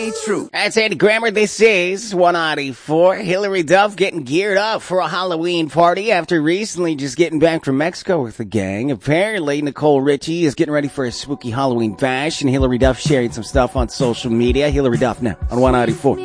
ain't true. That's Andy Grammer. This is 194. Hillary Duff getting geared up for a Halloween party after recently just getting back from Mexico with the gang. Apparently, Nicole Richie is getting ready for a spooky Halloween bash, and Hillary Duff sharing some stuff on social media. Hillary Duff now on 194.